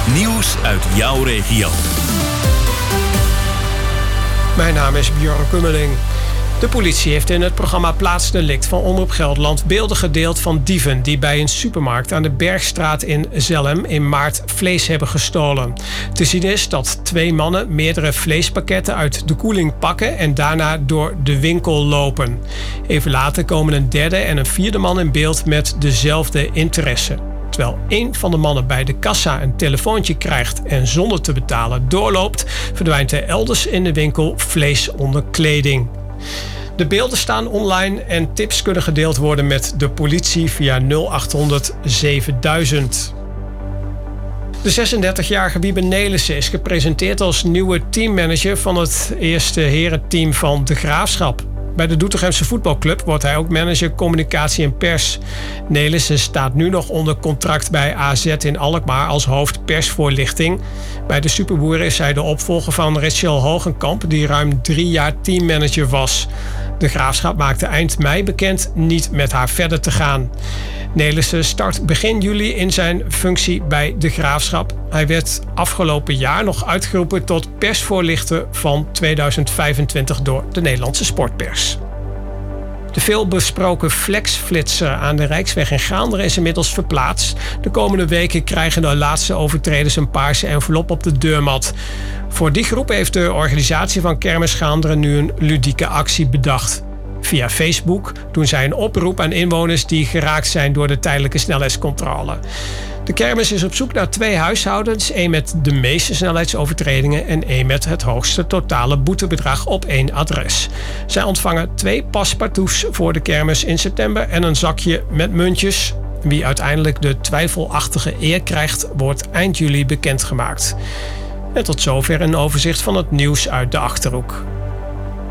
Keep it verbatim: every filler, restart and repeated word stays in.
Nieuws uit jouw regio. Mijn naam is Björn Kummeling. De politie heeft in het programma Plaatsdelict van Omroep Gelderland beelden gedeeld van dieven die bij een supermarkt aan de Bergstraat in Zelhem in maart vlees hebben gestolen. Te zien is dat twee mannen meerdere vleespakketten uit de koeling pakken en daarna door de winkel lopen. Even later komen een derde en een vierde man in beeld met dezelfde interesse. Terwijl één van de mannen bij de kassa een telefoontje krijgt en zonder te betalen doorloopt, verdwijnt er elders in de winkel vlees onder kleding. De beelden staan online en tips kunnen gedeeld worden met de politie via nul acht honderd zevenduizend. De zesendertigjarige Wiebe Nelissen is gepresenteerd als nieuwe teammanager van het eerste herenteam van De Graafschap. Bij de Doetinchemse voetbalclub wordt hij ook manager communicatie en pers. Nelissen staat nu nog onder contract bij A Z in Alkmaar als hoofd persvoorlichting. Bij de Superboeren is hij de opvolger van Rachel Hogenkamp, die ruim drie jaar teammanager was. De Graafschap maakte eind mei bekend niet met haar verder te gaan. Nelissen start begin juli in zijn functie bij De Graafschap. Hij werd afgelopen jaar nog uitgeroepen tot persvoorlichter van tweeduizend vijfentwintig door de Nederlandse sportpers. De veelbesproken flexflitser aan de Rijksweg in Gaanderen is inmiddels verplaatst. De komende weken krijgen de laatste overtreders een paarse envelop op de deurmat. Voor die groep heeft de organisatie van Kermis Gaanderen nu een ludieke actie bedacht. Via Facebook doen zij een oproep aan inwoners die geraakt zijn door de tijdelijke snelheidscontrole. De kermis is op zoek naar twee huishoudens, één met de meeste snelheidsovertredingen en één met het hoogste totale boetebedrag op één adres. Zij ontvangen twee paspartouts voor de kermis in september en een zakje met muntjes. Wie uiteindelijk de twijfelachtige eer krijgt, wordt eind juli bekendgemaakt. En tot zover een overzicht van het nieuws uit de Achterhoek.